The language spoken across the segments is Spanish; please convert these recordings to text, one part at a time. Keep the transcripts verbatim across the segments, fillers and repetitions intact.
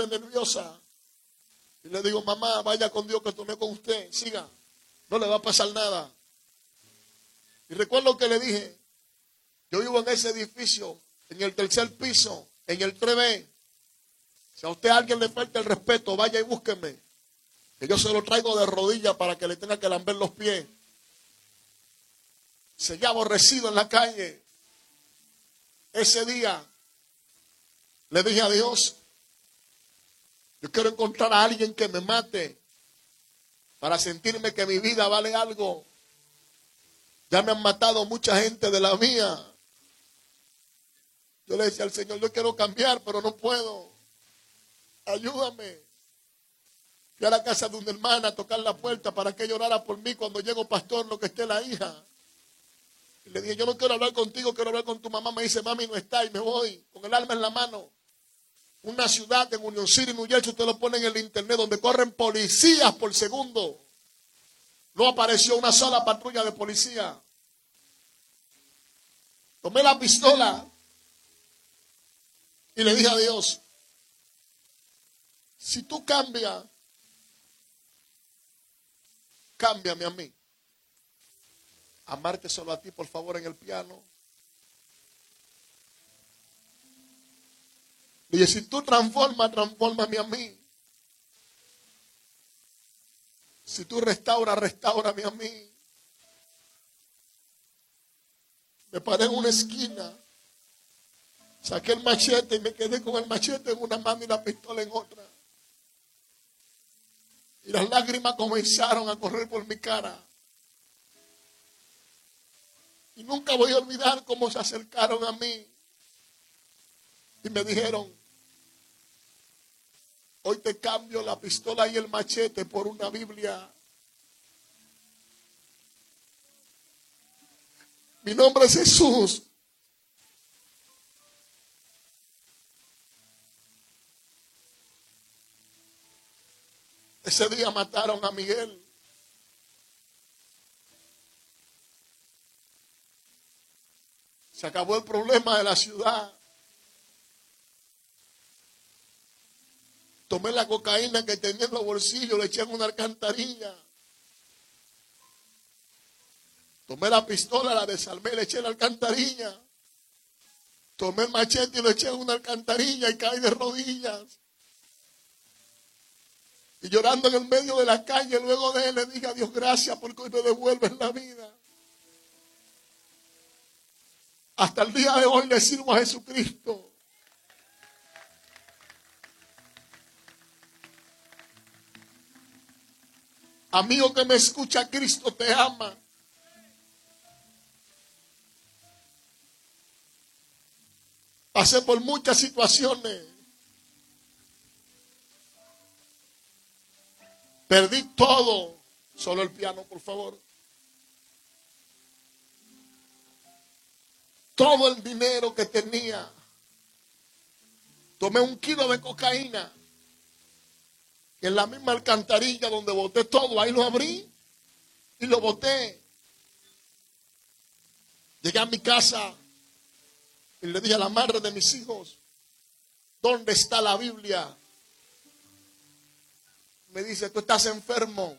pone nerviosa. Y le digo, mamá, vaya con Dios que esto no es con usted, siga, no le va a pasar nada. Y recuerdo que le dije, yo vivo en ese edificio, en el tercer piso, en el tres B. Si a usted a alguien le falta el respeto, vaya y búsqueme. Que yo se lo traigo de rodillas para que le tenga que lamber los pies. Seguía aborrecido en la calle. Ese día le dije a Dios, yo quiero encontrar a alguien que me mate para sentirme que mi vida vale algo. Ya me han matado mucha gente de la mía. Yo le decía al Señor, yo quiero cambiar, pero no puedo. Ayúdame. Fui a la casa de una hermana a tocar la puerta para que llorara por mí cuando llego, pastor, lo que esté la hija. Y le dije, yo no quiero hablar contigo, quiero hablar con tu mamá. Me dice, mami, no está, y me voy con el alma en la mano. Una ciudad en Union City, New Jersey, usted lo pone en el internet, donde corren policías por segundo. No apareció una sola patrulla de policía. Tomé la pistola y le dije a Dios, si tú cambias, cámbiame a mí. Amarte solo a ti, por favor, en el piano. Le dije, si tú transformas, transfórmame a mí. Si tú restauras, restáurame a mí. Me paré en una esquina. Saqué el machete y me quedé con el machete en una mano y la pistola en otra. Y las lágrimas comenzaron a correr por mi cara. Y nunca voy a olvidar cómo se acercaron a mí. Y me dijeron, hoy te cambio la pistola y el machete por una Biblia. Mi nombre es Jesús. Ese día mataron a Miguel. Se acabó el problema de la ciudad. Tomé la cocaína que tenía en los bolsillos, le eché en una alcantarilla. Tomé la pistola, la desarmé, le eché en la alcantarilla. Tomé el machete y lo eché en una alcantarilla y caí de rodillas. Y llorando en el medio de la calle, luego de él, le dije a Dios, gracias porque hoy me devuelves la vida. Hasta el día de hoy le sirvo a Jesucristo. Amigo que me escucha, Cristo te ama. Pasé por muchas situaciones. Perdí todo. Solo el piano, por favor. Todo el dinero que tenía. Tomé un kilo de cocaína. En la misma alcantarilla donde boté todo, ahí lo abrí y lo boté. Llegué a mi casa y le dije a la madre de mis hijos, ¿dónde está la Biblia? Me dice, tú estás enfermo.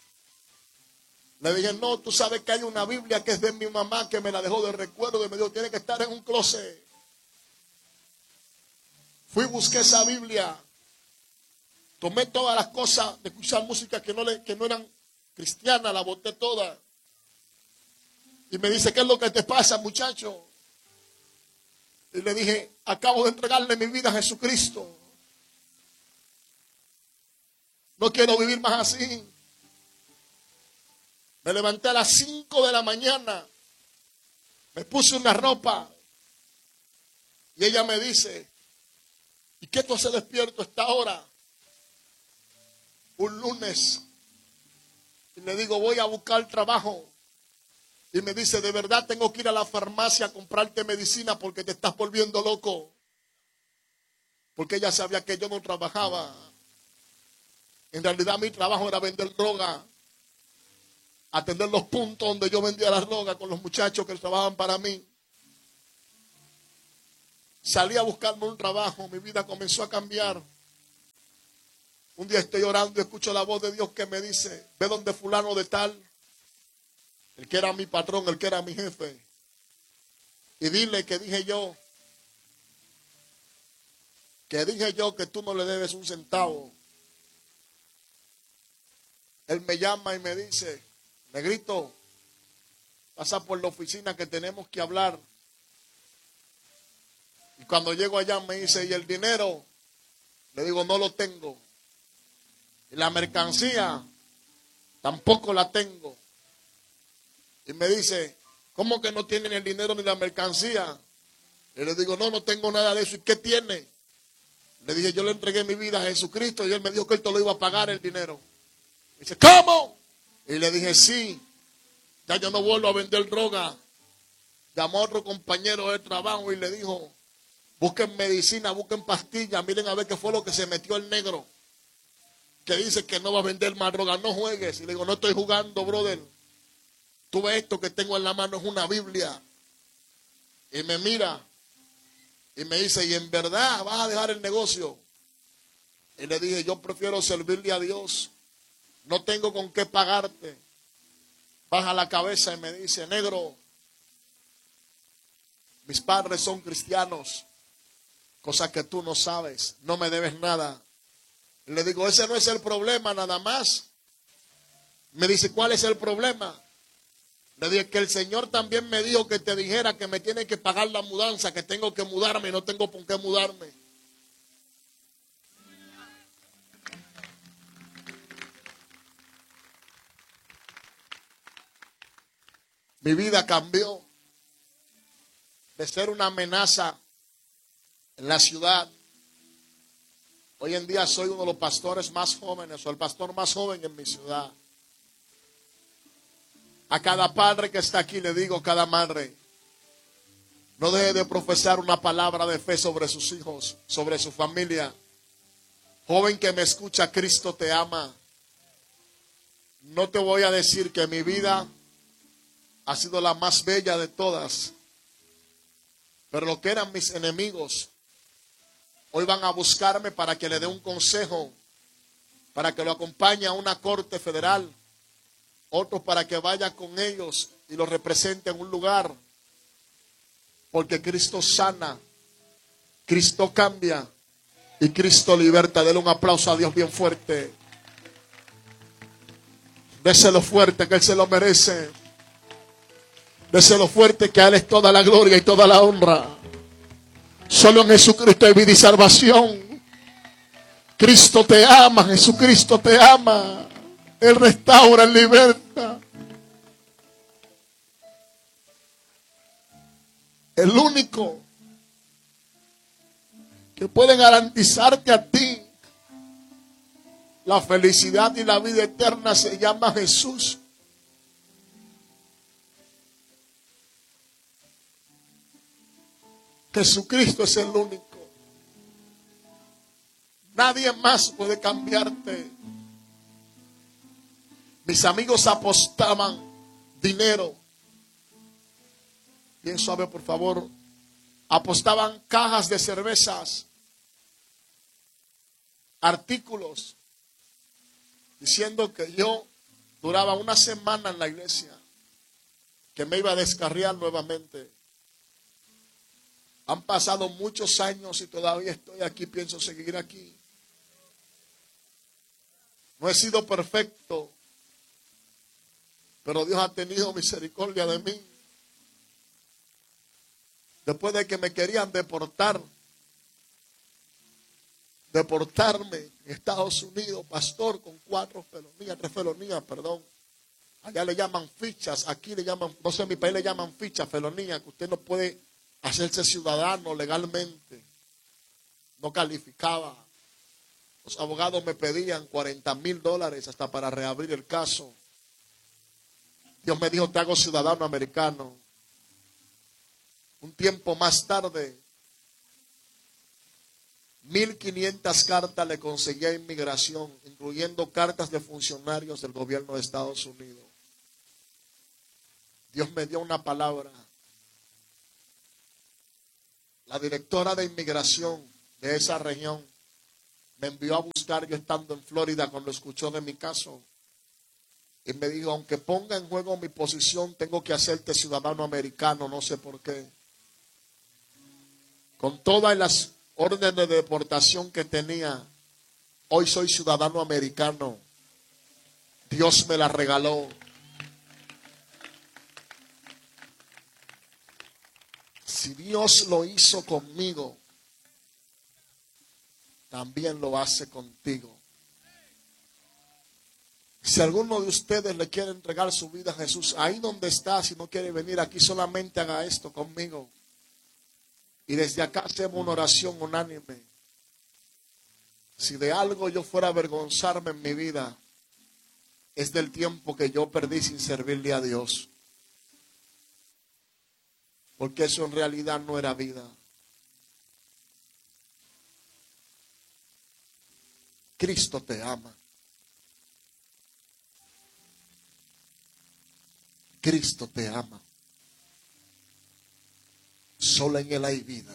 Le dije, no, tú sabes que hay una Biblia que es de mi mamá que me la dejó de recuerdo y me dijo, tiene que estar en un closet. Fui y busqué esa Biblia. Tomé todas las cosas de escuchar música que no, le, que no eran cristianas, la boté todas. Y me dice, ¿qué es lo que te pasa, muchacho? Y le dije, acabo de entregarle mi vida a Jesucristo. No quiero vivir más así. Me levanté a las cinco de la mañana. Me puse una ropa. Y ella me dice, ¿y qué tú haces despierto a esta hora? Un lunes. Y le digo, voy a buscar trabajo. Y me dice, de verdad tengo que ir a la farmacia a comprarte medicina porque te estás volviendo loco. Porque ella sabía que yo no trabajaba. En realidad mi trabajo era vender droga. Atender los puntos donde yo vendía la droga con los muchachos que trabajaban para mí. Salí a buscarme un trabajo. Mi vida comenzó a cambiar. Un día estoy orando y escucho la voz de Dios que me dice, ve donde fulano de tal, el que era mi patrón, el que era mi jefe, y dile que dije yo, que dije yo que tú no le debes un centavo. Él me llama y me dice, negrito, pasa por la oficina que tenemos que hablar. Y cuando llego allá me dice, ¿y el dinero? Le digo, no lo tengo. Y la mercancía, tampoco la tengo. Y me dice, ¿cómo que no tienen el dinero ni la mercancía? Y le digo, no, no tengo nada de eso. ¿Y qué tiene? Le dije, yo le entregué mi vida a Jesucristo y él me dijo que él te lo iba a pagar el dinero. Dice, ¿cómo? Y le dije, sí, ya yo no vuelvo a vender droga. Llamó a otro compañero de trabajo y le dijo, busquen medicina, busquen pastillas, miren a ver qué fue lo que se metió el negro, que dice que no va a vender más droga, no juegues. Y le digo, no estoy jugando, brother. Tú ves esto que tengo en la mano, es una Biblia. Y me mira y me dice, ¿y en verdad vas a dejar el negocio? Y le dije, yo prefiero servirle a Dios. No tengo con qué pagarte. Baja la cabeza y me dice, negro, mis padres son cristianos, cosa que tú no sabes, no me debes nada. Y le digo, ese no es el problema nada más. Me dice, ¿cuál es el problema? Le dije que el Señor también me dijo que te dijera que me tiene que pagar la mudanza, que tengo que mudarme y no tengo por qué mudarme. Mi vida cambió de ser una amenaza en la ciudad. Hoy en día soy uno de los pastores más jóvenes, o el pastor más joven en mi ciudad. A cada padre que está aquí le digo, cada madre, no deje de profesar una palabra de fe sobre sus hijos, sobre su familia. Joven que me escucha, Cristo te ama. No te voy a decir que mi vida ha sido la más bella de todas, pero lo que eran mis enemigos, hoy van a buscarme para que le dé un consejo, para que lo acompañe a una corte federal, otros para que vaya con ellos y lo represente en un lugar, porque Cristo sana, Cristo cambia y Cristo liberta. Dele un aplauso a Dios bien fuerte. Déselo fuerte, que Él se lo merece. Déselo fuerte, que a Él es toda la gloria y toda la honra. Solo en Jesucristo hay vida y salvación. Cristo te ama, Jesucristo te ama. Él restaura, Él liberta. El único que puede garantizarte a ti la felicidad y la vida eterna se llama Jesús. Jesucristo es el único. Nadie más puede cambiarte. Mis amigos apostaban dinero. Bien suave, por favor. Apostaban cajas de cervezas, artículos, diciendo que yo duraba una semana en la iglesia, que me iba a descarriar nuevamente. Han pasado muchos años y todavía estoy aquí, pienso seguir aquí. No he sido perfecto, pero Dios ha tenido misericordia de mí. Después de que me querían deportar, deportarme en Estados Unidos, pastor, con cuatro felonías, tres felonías, perdón. Allá le llaman fichas, aquí le llaman, no sé, en mi país le llaman fichas, felonías, que usted no puede hacerse ciudadano legalmente. No calificaba. Los abogados me pedían cuarenta mil dólares hasta para reabrir el caso. Dios me dijo, te hago ciudadano americano. Un tiempo más tarde, mil quinientas cartas le conseguí a inmigración, incluyendo cartas de funcionarios del gobierno de Estados Unidos. Dios me dio una palabra. La directora de inmigración de esa región me envió a buscar yo estando en Florida cuando escuchó de mi caso. Y me dijo, aunque ponga en juego mi posición, tengo que hacerte ciudadano americano, no sé por qué. Con todas las órdenes de deportación que tenía, hoy soy ciudadano americano. Dios me la regaló. Si Dios lo hizo conmigo, también lo hace contigo. Si alguno de ustedes le quiere entregar su vida a Jesús, ahí donde está, si no quiere venir aquí, solamente haga esto conmigo. Y desde acá hacemos una oración unánime. Si de algo yo fuera a avergonzarme en mi vida, es del tiempo que yo perdí sin servirle a Dios. Porque eso en realidad no era vida. Cristo te ama. Cristo te ama. Solo en Él hay vida.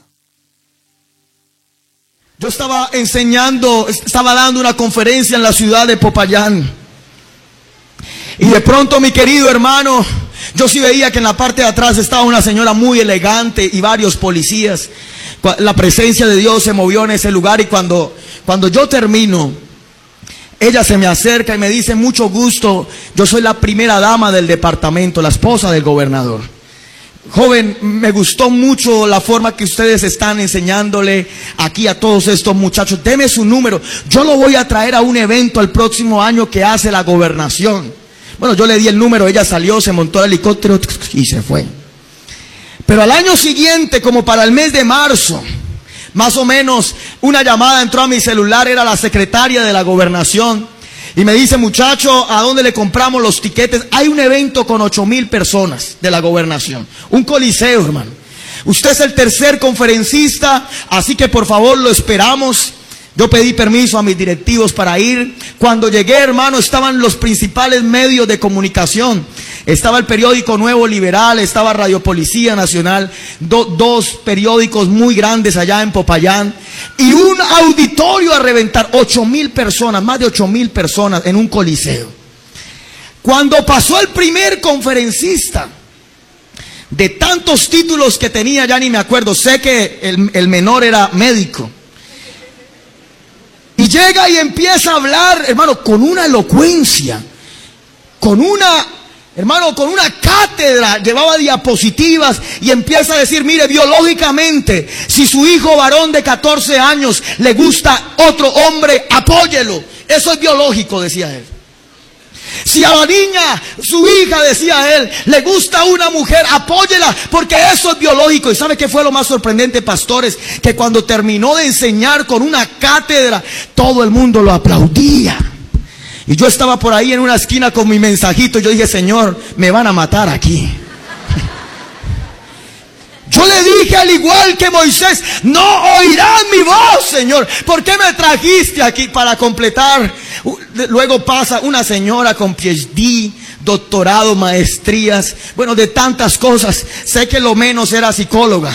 Yo estaba enseñando, estaba dando una conferencia en la ciudad de Popayán. Y de pronto, mi querido hermano, yo sí veía que en la parte de atrás estaba una señora muy elegante y varios policías. La presencia de Dios se movió en ese lugar y cuando, cuando yo termino, ella se me acerca y me dice, mucho gusto, yo soy la primera dama del departamento, la esposa del gobernador. Joven, me gustó mucho la forma que ustedes están enseñándole aquí a todos estos muchachos. Deme su número, yo lo voy a traer a un evento el próximo año que hace la gobernación. Bueno, yo le di el número, ella salió, se montó al helicóptero y se fue. Pero al año siguiente, como para el mes de marzo, más o menos, una llamada entró a mi celular, era la secretaria de la gobernación. Y me dice, muchacho, ¿a dónde le compramos los tiquetes? Hay un evento con ocho mil personas de la gobernación. Un coliseo, hermano. Usted es el tercer conferencista, así que por favor lo esperamos. Yo pedí permiso a mis directivos para ir. Cuando llegué, hermano, estaban los principales medios de comunicación. Estaba el periódico Nuevo Liberal, estaba Radio Policía Nacional, do, dos periódicos muy grandes allá en Popayán. Y un auditorio a reventar, ocho mil personas, más de ocho mil personas en un coliseo. Cuando pasó el primer conferencista, de tantos títulos que tenía, ya ni me acuerdo, sé que el, el menor era médico. Y llega y empieza a hablar, hermano, con una elocuencia, con una, hermano, con una cátedra, llevaba diapositivas y empieza a decir, mire, biológicamente, si su hijo varón de catorce años le gusta otro hombre, apóyelo. Eso es biológico, decía él. Si a la niña, su hija, decía él, le gusta una mujer, apóyela, porque eso es biológico. ¿Y sabe qué fue lo más sorprendente, pastores? Que cuando terminó de enseñar con una cátedra, todo el mundo lo aplaudía. Y yo estaba por ahí en una esquina con mi mensajito. Yo dije, Señor, me van a matar aquí. Yo le dije, al igual que Moisés, no oirán mi voz, Señor. ¿Por qué me trajiste aquí? Para completar. Luego pasa una señora con P H D, doctorado, maestrías, bueno, de tantas cosas. Sé que lo menos era psicóloga.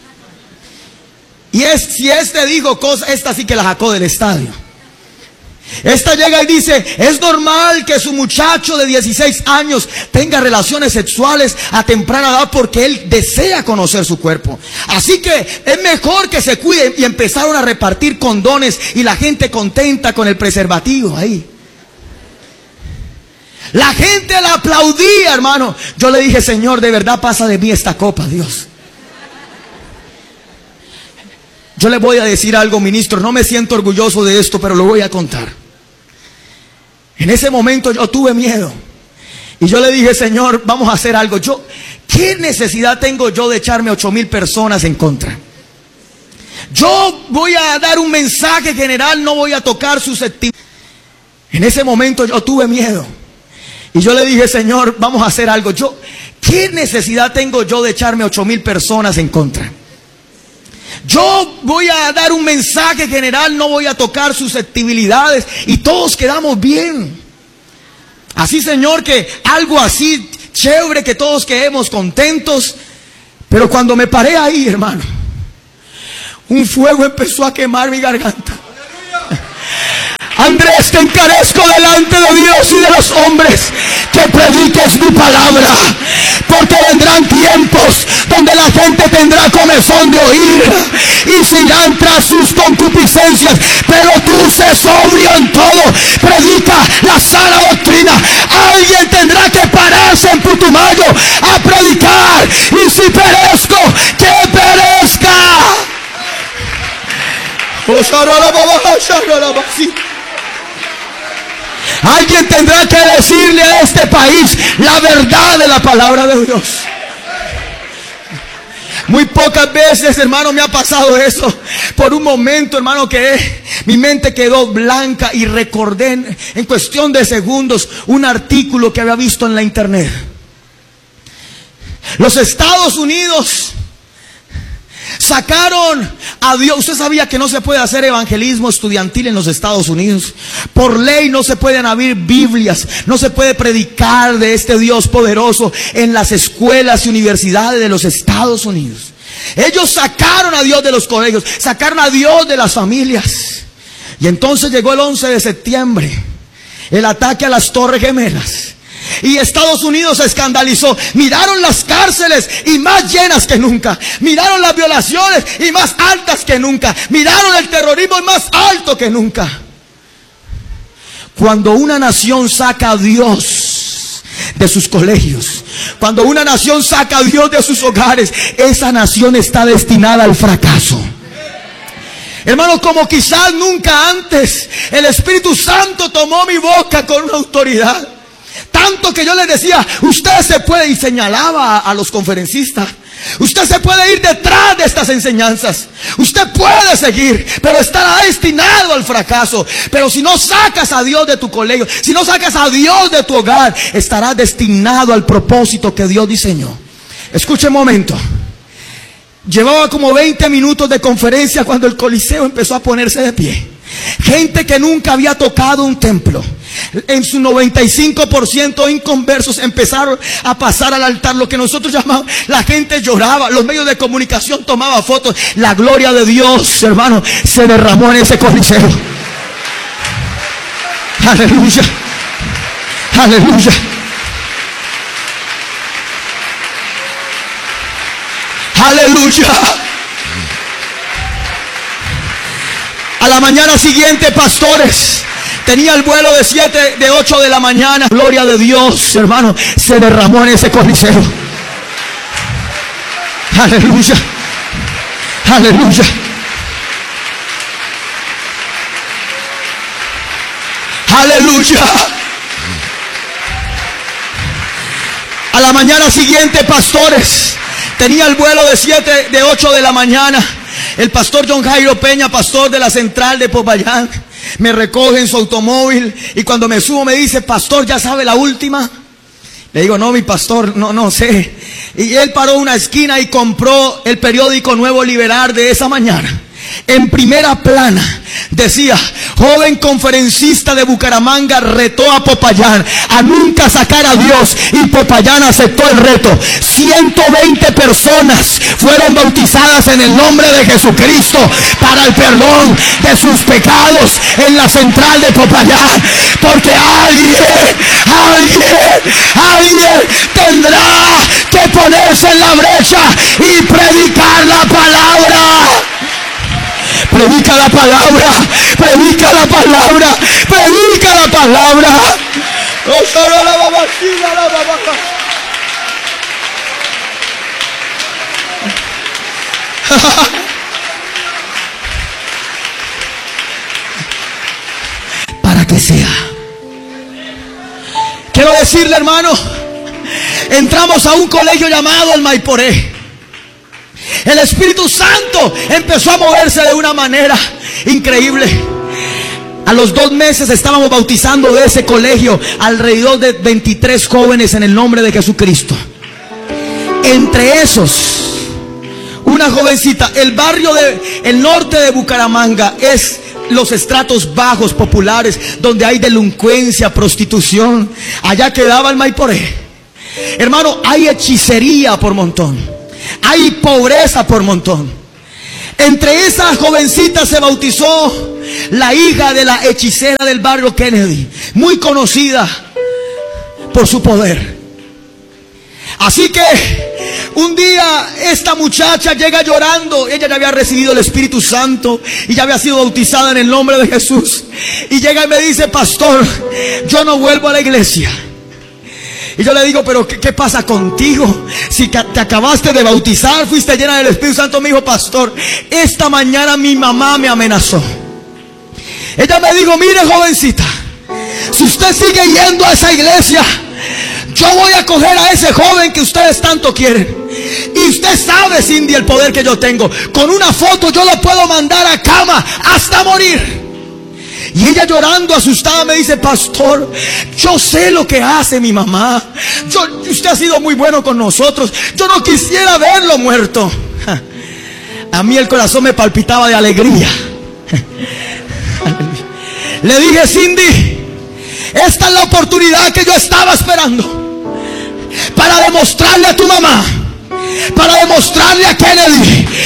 Y es, si este dijo cosas, esta sí que la sacó del estadio. Esta llega y dice, es normal que su muchacho de dieciséis años tenga relaciones sexuales a temprana edad porque él desea conocer su cuerpo. Así que es mejor que se cuide. Y empezaron a repartir condones y la gente contenta con el preservativo ahí. La gente la aplaudía, hermano. Yo le dije, Señor, de verdad pasa de mí esta copa, Dios. Yo le voy a decir algo, ministro, no me siento orgulloso de esto, pero lo voy a contar. En ese momento yo tuve miedo. Y yo le dije, Señor, vamos a hacer algo. Yo, ¿qué necesidad tengo yo de echarme ocho mil personas en contra? Yo voy a dar un mensaje general, no voy a tocar susceptibilidad. En ese momento yo tuve miedo. Y yo le dije, Señor, vamos a hacer algo. Yo, ¿qué necesidad tengo yo de echarme ocho mil personas en contra? Yo voy a dar un mensaje general, no voy a tocar susceptibilidades y todos quedamos bien. Así, Señor, que algo así chévere, que todos quedemos contentos. Pero cuando me paré ahí, hermano, un fuego empezó a quemar mi garganta. Andrés, te encarezco delante de Dios y de los hombres que prediques mi palabra, porque vendrán tiempos donde la gente tendrá comezón de oír y se irán tras sus concupiscencias, pero tú sé sobrio en todo, predica la sana doctrina. Alguien tendrá que pararse en Putumayo a predicar, y si perezco, que perezca. Alguien tendrá que decirle a este país la verdad de la palabra de Dios. Muy pocas veces, hermano, me ha pasado eso. Por un momento, hermano, que mi mente quedó blanca y recordé en, en cuestión de segundos un artículo que había visto en la internet. Los Estados Unidos sacaron a Dios. Usted sabía que no se puede hacer evangelismo estudiantil en los Estados Unidos. Por ley no se pueden abrir Biblias, no se puede predicar de este Dios poderoso en las escuelas y universidades de los Estados Unidos. Ellos sacaron a Dios de los colegios, sacaron a Dios de las familias. Y entonces llegó el once de septiembre, el ataque a las Torres Gemelas, y Estados Unidos se escandalizó. Miraron las cárceles y más llenas que nunca. Miraron las violaciones y más altas que nunca. Miraron el terrorismo y más alto que nunca. Cuando una nación saca a Dios de sus colegios, cuando una nación saca a Dios de sus hogares, esa nación está destinada al fracaso. Hermano, como quizás nunca antes, el Espíritu Santo tomó mi boca con una autoridad. Tanto que yo les decía, usted se puede, y señalaba a, a los conferencistas, usted se puede ir detrás de estas enseñanzas, usted puede seguir, pero estará destinado al fracaso. Pero si no sacas a Dios de tu colegio, si no sacas a Dios de tu hogar, estarás destinado al propósito que Dios diseñó. Escuche un momento. Llevaba como veinte minutos de conferencia cuando el Coliseo empezó a ponerse de pie. Gente que nunca había tocado un templo, en su noventa y cinco por ciento inconversos, empezaron a pasar al altar. Lo que nosotros llamamos, la gente lloraba, los medios de comunicación tomaban fotos. La gloria de Dios, hermano, se derramó en ese Coliseo. Aleluya, aleluya. Aleluya. A la mañana siguiente, pastores, tenía el vuelo de siete, de ocho de la mañana. Gloria de Dios, hermano, se derramó en ese Coliseo. Aleluya, aleluya. Aleluya. A la mañana siguiente, pastores, tenía el vuelo de siete, de ocho de la mañana. El pastor John Jairo Peña, pastor de la central de Popayán, me recoge en su automóvil y cuando me subo me dice: pastor, ¿ya sabe la última? Le digo: no, mi pastor, no, no sé. Y él paró una esquina y compró el periódico Nuevo Liberal de esa mañana. En primera plana decía: joven conferencista de Bucaramanga retó a Popayán a nunca sacar a Dios, y Popayán aceptó el reto. ciento veinte personas fueron bautizadas en el nombre de Jesucristo para el perdón de sus pecados en la central de Popayán. Porque alguien, alguien, alguien tendrá que ponerse en la brecha y predicar la palabra. Predica la palabra, predica la palabra, predica la palabra. Para que sea. Quiero decirle, hermano, entramos a un colegio llamado el Maiporé. El Espíritu Santo empezó a moverse de una manera increíble. A los dos meses estábamos bautizando de ese colegio alrededor de veintitrés jóvenes en el nombre de Jesucristo. Entre esos, una jovencita. El barrio de el norte de Bucaramanga es los estratos bajos populares, donde hay delincuencia, prostitución. Allá quedaba el Maiporé. Hermano, hay hechicería por montón, hay pobreza por montón. Entre esas jovencitas se bautizó la hija de la hechicera del barrio Kennedy, muy conocida por su poder. Así que un día esta muchacha llega llorando. Ella ya había recibido el Espíritu Santo y ya había sido bautizada en el nombre de Jesús. Y llega y me dice: pastor, yo no vuelvo a la iglesia. Y yo le digo: pero ¿qué, qué pasa contigo? Si te acabaste de bautizar, fuiste llena del Espíritu Santo. Me dijo: pastor, esta mañana mi mamá me amenazó. Ella me dijo: mire, jovencita, si usted sigue yendo a esa iglesia, yo voy a coger a ese joven que ustedes tanto quieren. Y usted sabe, Cindy, el poder que yo tengo. Con una foto yo lo puedo mandar a cama hasta morir. Y ella llorando, asustada, me dice: pastor, yo sé lo que hace mi mamá. Yo, usted ha sido muy bueno con nosotros. Yo no quisiera verlo muerto. A mí el corazón me palpitaba de alegría. Le dije: Cindy, esta es la oportunidad que yo estaba esperando para demostrarle a tu mamá, para demostrarle a Kennedy